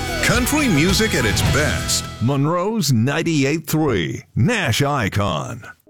Country music at its best. Monroe's 98.3, Nash Icon.